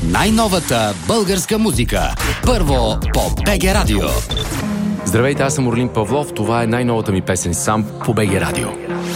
Най-новата българска музика. Първо по БГ Радио. Здравейте, аз съм Орлин Павлов. Това е най-новата ми песен "Сам" по БГ Радио.